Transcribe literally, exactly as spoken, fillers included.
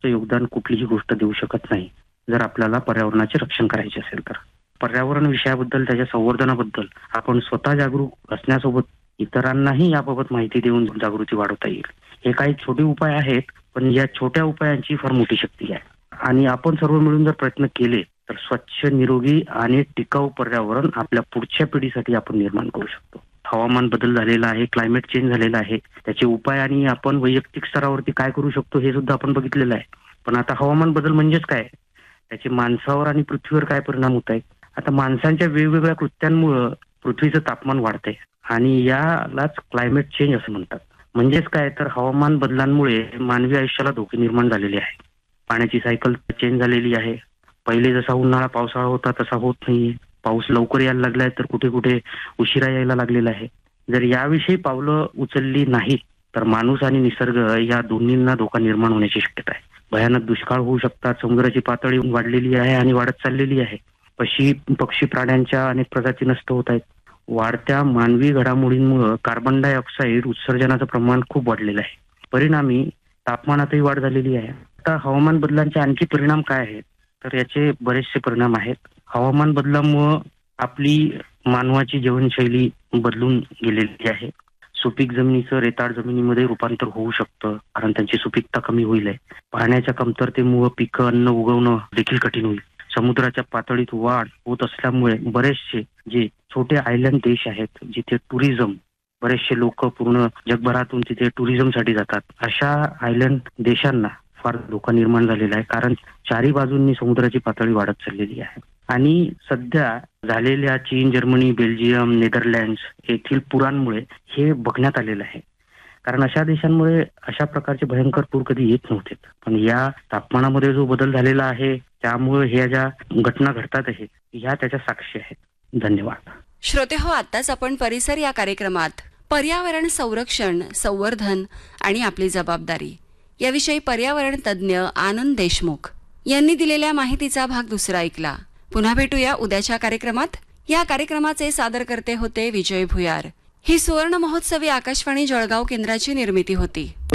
जास्त योगदान कुठलीही गोष्ट देऊ शकत नाही जर आपल्याला पर्यावरणाचे रक्षण करायचे असेल तर. पर्यावरण विषयाबद्दल, त्याच्या संवर्धनाबद्दल आपण स्वतः जागरूक असण्यासोबत इतरांनाही याबाबत माहिती देऊन जागृती वाढवता येईल. हे काही छोटे उपाय आहेत, पण या छोट्या उपायांची फार मोठी शक्ती आहे आणि आपण सर्व मिळून जर प्रयत्न केले तर स्वच्छ, निरोगी आणि टिकाऊ पर्यावरण आपल्या पुढच्या पिढीसाठी आपण निर्माण करू शकतो. हवामान बदल झालेला आहे, क्लायमेट चेंज झालेला आहे, त्याचे उपाय आणि आपण वैयक्तिक स्तरावरती काय करू शकतो हे सुद्धा आपण बघितलेलं आहे. पण आता हवामान बदल म्हणजेच काय, त्याचे माणसावर आणि पृथ्वीवर काय परिणाम होत आहेत. आता माणसांच्या वेगवेगळ्या कृत्यांमुळे पृथ्वीचं तापमान वाढतंय आणि यालाच क्लायमेट चेंज असं म्हणतात. म्हणजेच काय, तर हवामान बदलांमुळे मानवी आयुष्याला धोके निर्माण झालेले आहे. पाण्याची सायकल चेंज झालेली आहे. पहिले जसा उन्हाळा पावसाळा होता तसा होत नाहीये. पाऊस लवकर यायला लागलाय तर कुठे कुठे उशिरा यायला लागलेला आहे. जर याविषयी पावलं उचलली नाहीत तर माणूस आणि निसर्ग या दोन्हींना धोका निर्माण होण्याची शक्यता आहे. भयानक दुष्काळ होऊ शकतात. समुद्राची पातळी वाढलेली आहे आणि वाढत चाललेली आहे. पशी पक्षी प्राण्यांच्या अनेक प्रजाती नष्ट होत आहेत. वाढत्या मानवी घडामोडींमुळे कार्बन डायऑक्साईड उत्सर्जनाचं प्रमाण खूप वाढलेलं आहे. परिणामी तापमानातही वाढ झालेली आहे. आता हवामान बदलांचे आणखी परिणाम काय आहेत, तर याचे बरेचसे परिणाम आहेत. हवामान बदलामुळे आपली मानवाची जीवनशैली बदलून गेलेली आहे. सुपीक जमिनीचं रेताड जमिनीमध्ये रूपांतर होऊ शकतं, कारण त्यांची सुपीकता कमी होईल आहे. पाण्याच्या कमतरतेमुळे पिकं, अन्न उगवणं देखील कठीण होईल. समुद्राच्या पातळीत वाढ होत असल्यामुळे बरेचसे जे छोटे आयलंड देश आहेत, जिथे टुरिझम, बरेचसे लोक पूर्ण जगभरातून तिथे टुरिझमसाठी जातात, अशा आयलंड देशांना फार धोका निर्माण झालेला आहे. कारण चारी बाजूंनी समुद्राची पातळी वाढत चाललेली आहे. आणि सध्या झालेल्या चीन, जर्मनी, बेल्जियम, नेदरलँड्स येथील पुरांमुळे हे बघण्यात आलेलं आहे. कारण अशा देशांमुळे अशा प्रकारचे भयंकर पूर कधी येत नव्हते. पण या तापमानामध्ये जो बदल झालेला आहे त्यामुळे ह्या ज्या घटना घडतात आहेत ह्या त्याच्या साक्षी आहेत. धन्यवाद. श्रोते हो, आताच आपण परिसर या कार्यक्रमात पर्यावरण संरक्षण, संवर्धन आणि आपली जबाबदारी याविषयी पर्यावरण तज्ज्ञ आनंद देशमुख यांनी दिलेल्या माहितीचा भाग दुसरा ऐकला. पुन्हा भेटूया उद्याच्या कार्यक्रमात. या कार्यक्रमाचे सादरकर्ते होते विजय भुयार. ही सुवर्ण महोत्सवी आकाशवाणी जळगाव केंद्राची निर्मिती होती.